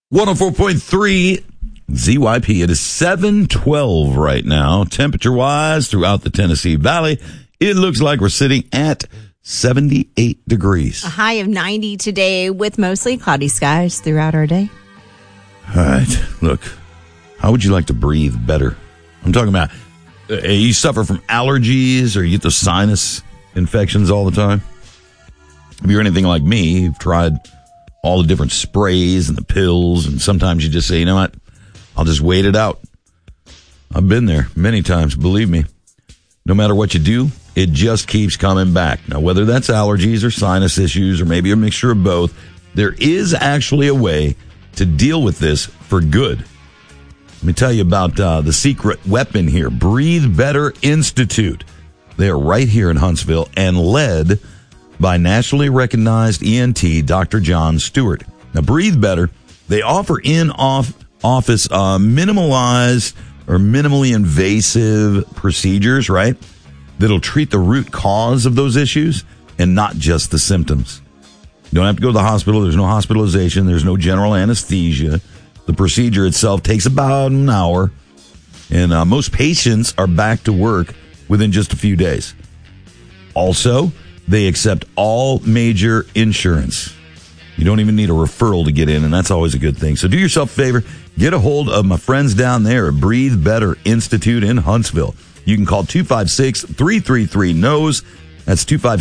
104.3 ZYP. It is 7:12 right now. Temperature-wise throughout the Tennessee Valley, it looks like we're sitting at 78 degrees. A high of 90 today with mostly cloudy skies throughout our day. All right. Look, how would you like to breathe better? I'm talking about you suffer from allergies or you get those sinus infections all the time. If you're anything like me, you've tried all the different sprays and the pills, and sometimes you just say, you know what, I'll just wait it out. I've been there many times, believe me. No matter what you do, it just keeps coming back. Now, whether that's allergies or sinus issues or maybe a mixture of both, there is actually a way to deal with this for good. Let me tell you about the secret weapon here, Breathe Better Institute. They are right here in Huntsville and led by nationally recognized ENT Dr. John Stewart. Now, Breathe Better, they offer in-office minimalized or minimally invasive procedures, right, that'll treat the root cause of those issues and not just the symptoms. You don't have to go to the hospital. There's no hospitalization. There's no general anesthesia. The procedure itself takes about an hour, and most patients are back to work within just a few days. Also, they accept all major insurance. You don't even need a referral to get in, and that's always a good thing. So do yourself a favor. Get a hold of my friends down there at Breathe Better Institute in Huntsville. You can call 256-333-NOSE. That's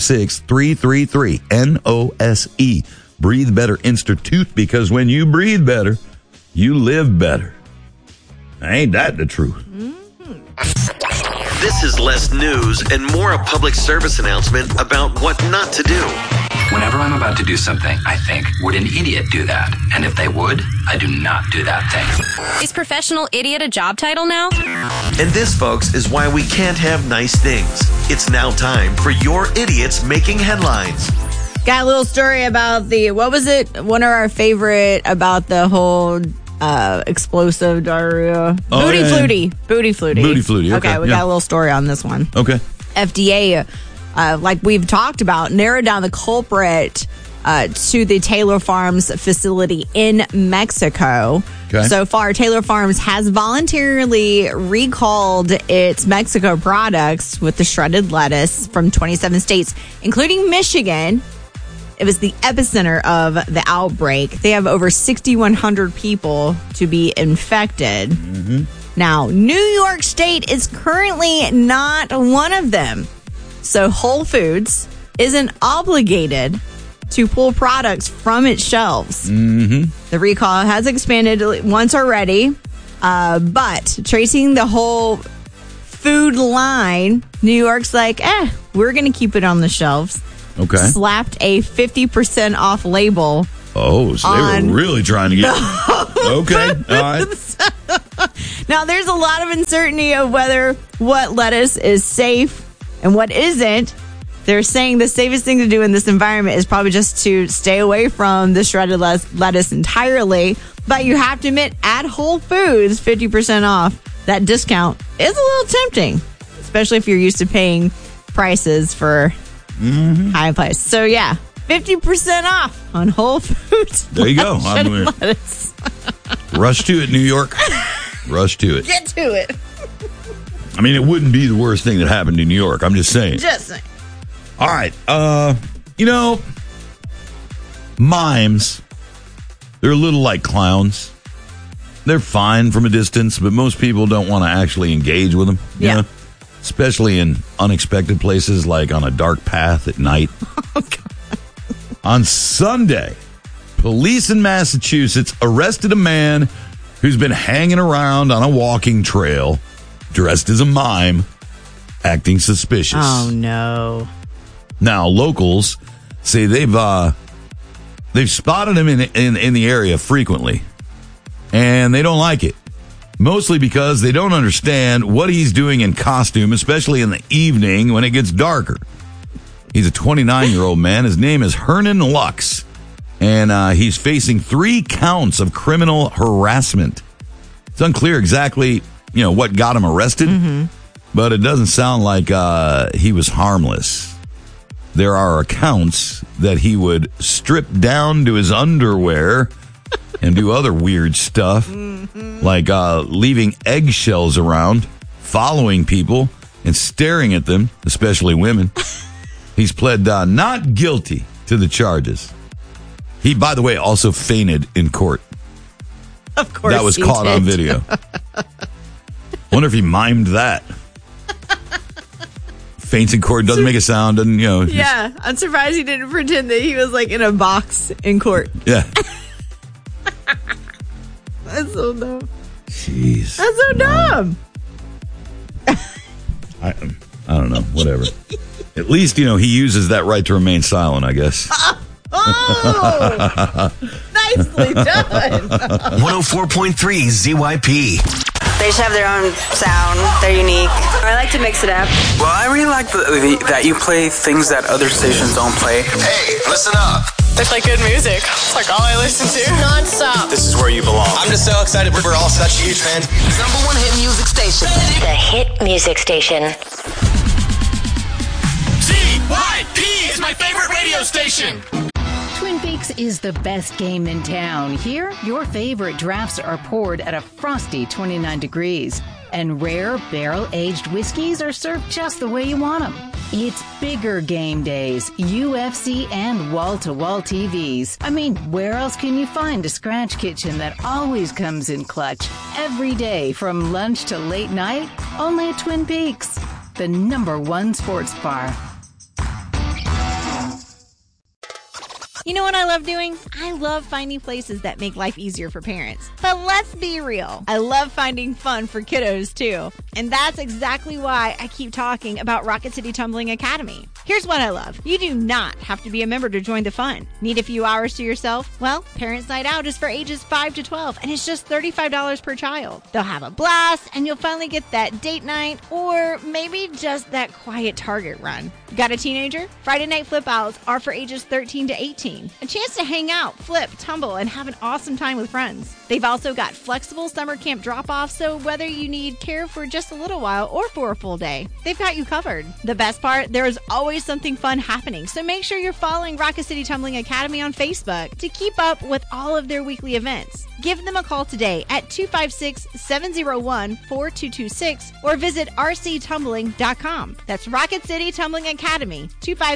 256-333-NOSE. Breathe Better Institute, because when you breathe better, you live better. Ain't that the truth? This is less news and more a public service announcement about what not to do. Whenever I'm about to do something, I think, would an idiot do that? And if they would, I do not do that thing. Is professional idiot a job title now? And this, folks, is why we can't have nice things. It's now time for your idiots making headlines. Got a little story about what was it? One of our favorite about the whole explosive diarrhea. Booty flutie. Booty flutie. Okay, we got a little story on this one. Okay. FDA, like we've talked about, narrowed down the culprit to the Taylor Farms facility in Mexico. Okay. So far, Taylor Farms has voluntarily recalled its Mexico products with the shredded lettuce from 27 states, including Michigan. It was the epicenter of the outbreak. They have over 6,100 people to be infected. Mm-hmm. Now, New York State is currently not one of them. So Whole Foods isn't obligated to pull products from its shelves. Mm-hmm. The recall has expanded once already, but tracing the whole food line, New York's like, we're going to keep it on the shelves. Okay. Slapped a 50% off label. Oh, so they were really trying to get... Okay, all right. Now, there's a lot of uncertainty of what lettuce is safe and what isn't. They're saying the safest thing to do in this environment is probably just to stay away from the shredded lettuce entirely. But you have to admit, at Whole Foods, 50% off, that discount is a little tempting, especially if you're used to paying prices for high price. So, yeah, 50% off on Whole Foods. There you go. Lettuce. Rush to it, New York. Rush to it. Get to it. I mean, it wouldn't be the worst thing that happened in New York. I'm just saying. Just saying. All right. Mimes, they're a little like clowns. They're fine from a distance, but most people don't want to actually engage with them. Yeah. You know? Especially in unexpected places like on a dark path at night. Oh, God. On Sunday, police in Massachusetts arrested a man who's been hanging around on a walking trail dressed as a mime, acting suspicious. Oh, no. Now, locals say they've spotted him in the area frequently, and they don't like it. Mostly because they don't understand what he's doing in costume, especially in the evening when it gets darker. He's a 29-year-old man. His name is Hernan Lux, and he's facing 3 counts of criminal harassment. It's unclear exactly, what got him arrested, but it doesn't sound like he was harmless. There are accounts that he would strip down to his underwear and do other weird stuff, like leaving eggshells around, following people, and staring at them, especially women. He's pled not guilty to the charges. He, by the way, also fainted in court. Of course, that was caught on video. Wonder if he mimed that. Faints in court, doesn't make a sound, doesn't, Yeah, I'm surprised he didn't pretend that he was like in a box in court. Yeah. That's so dumb. Jeez. That's so dumb. I don't know, whatever. At least, he uses that right to remain silent, I guess. Oh, nicely done. 104.3 ZYP. They each have their own sound. They're unique. I like to mix it up. Well, I really like that you play things that other stations don't play. Hey, listen up. It's like good music. It's like all I listen to. Non-stop. This is where you belong. I'm just so excited. We're all such huge fans. #1 hit music station. The hit music station. ZYP is my favorite radio station. Twin Peaks is the best game in town. Here, your favorite drafts are poured at a frosty 29 degrees. And rare barrel-aged whiskeys are served just the way you want them. It's bigger game days, UFC, and wall-to-wall TVs. I mean, where else can you find a scratch kitchen that always comes in clutch? Every day, from lunch to late night, only at Twin Peaks, the #1 sports bar. You know what I love doing? I love finding places that make life easier for parents. But let's be real. I love finding fun for kiddos too. And that's exactly why I keep talking about Rocket City Tumbling Academy. Here's what I love. You do not have to be a member to join the fun. Need a few hours to yourself? Well, Parents Night Out is for ages 5 to 12 and it's just $35 per child. They'll have a blast and you'll finally get that date night or maybe just that quiet Target run. Got a teenager? Friday night flip outs are for ages 13 to 18. A chance to hang out, flip, tumble, and have an awesome time with friends. They've also got flexible summer camp drop-offs, so whether you need care for just a little while or for a full day, they've got you covered. The best part, there is always something fun happening, so make sure you're following Rocket City Tumbling Academy on Facebook to keep up with all of their weekly events. Give them a call today at 256-701-4226 or visit rctumbling.com. That's Rocket City Tumbling Academy,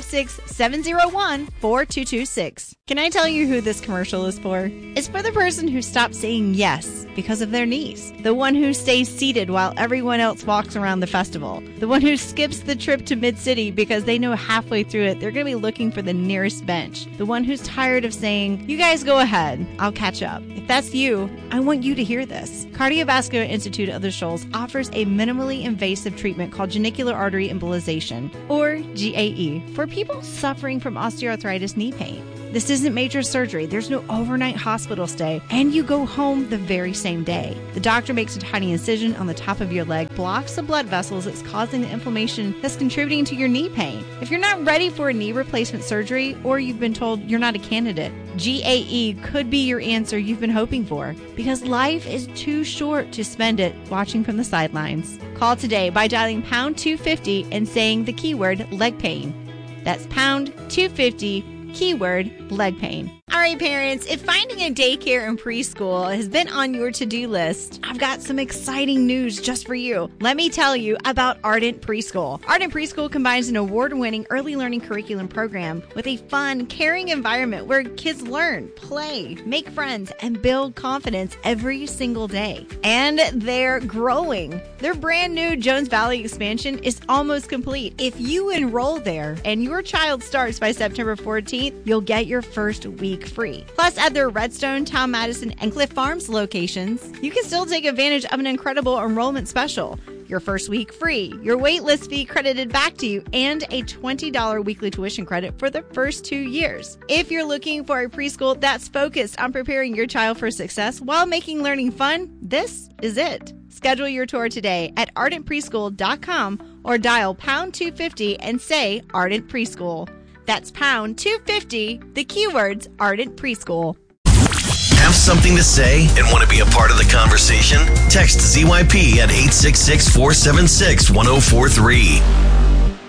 256-701-4226. Can I tell you who this commercial is for? It's for the person who stopped saying yes because of their knees. The one who stays seated while everyone else walks around the festival. The one who skips the trip to Mid-City because they know halfway through it they're going to be looking for the nearest bench. The one who's tired of saying, you guys go ahead, I'll catch up. If that's you, I want you to hear this. Cardiovascular Institute of the Shoals offers a minimally invasive treatment called genicular artery embolization, or GAE, for people suffering from osteoarthritis knee pain. This isn't major surgery. There's no overnight hospital stay, and you go home the very same day. The doctor makes a tiny incision on the top of your leg, blocks the blood vessels that's causing the inflammation that's contributing to your knee pain. If you're not ready for a knee replacement surgery, or you've been told you're not a candidate, GAE could be your answer you've been hoping for, because life is too short to spend it watching from the sidelines. Call today by dialing pound 250 and saying the keyword leg pain. That's pound 250 keyword leg pain. All right, parents, if finding a daycare and preschool has been on your to-do list, I've got some exciting news just for you. Let me tell you about Ardent Preschool. Ardent Preschool combines an award-winning early learning curriculum program with a fun, caring environment where kids learn, play, make friends, and build confidence every single day. And they're growing. Their brand new Jones Valley expansion is almost complete. If you enroll there and your child starts by September 14th, you'll get your first week free. Plus, at their Redstone, Town Madison, and Cliff Farms locations, you can still take advantage of an incredible enrollment special. Your first week free, your waitlist fee credited back to you, and a $20 weekly tuition credit for the first 2 years. If you're looking for a preschool that's focused on preparing your child for success while making learning fun, this is it. Schedule your tour today at ardentpreschool.com or dial pound 250 and say Ardent Preschool. That's pound 250, the keywords Ardent Preschool. Have something to say and want to be a part of the conversation? Text ZYP at 866-476-1043.